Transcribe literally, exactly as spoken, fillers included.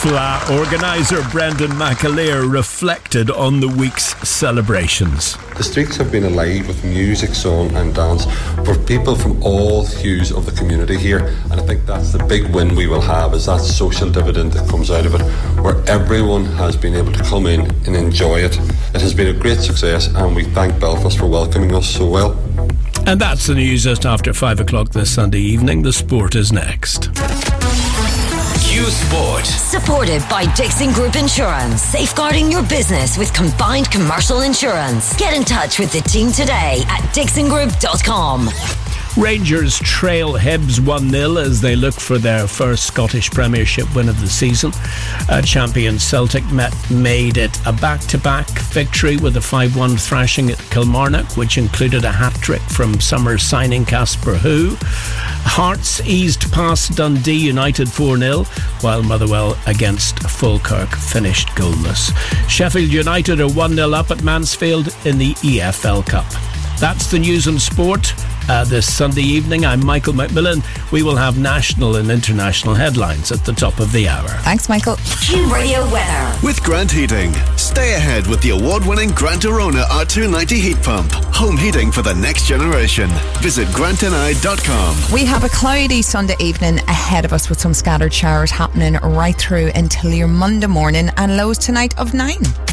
F L A organiser Brendan McAleer reflected on the week's celebrations. The streets have been alive with music, song and dance for people from all hues of the community here, and I think that's the big win we will have, is that social dividend that comes out of it, where everyone has been able to come in and enjoy it. It has been a great success, and we thank Belfast for welcoming us so well. And that's the news just after five o'clock this Sunday evening. The sport is next. Q Sport. Supported by Dixon Group Insurance. Safeguarding your business with combined commercial insurance. Get in touch with the team today at dixon group dot com. Rangers trail Hibs one nil as they look for their first Scottish Premiership win of the season. Uh, champion Celtic met, made it a back-to-back victory with a five one thrashing at Kilmarnock, which included a hat-trick from summer signing Casper Hu. Hearts eased past Dundee United four nil, while Motherwell against Falkirk finished goalless. Sheffield United are one nil up at Mansfield in the E F L Cup. That's the news and sport. Uh, this Sunday evening, I'm Michael McMillan. We will have national and international headlines at the top of the hour. Thanks, Michael. Q Radio weather. With Grant Heating. Stay ahead with the award-winning Grant Arona R two ninety heat pump. Home heating for the next generation. Visit grant n i dot com. We have a cloudy Sunday evening ahead of us with some scattered showers happening right through until your Monday morning, and lows tonight of nine.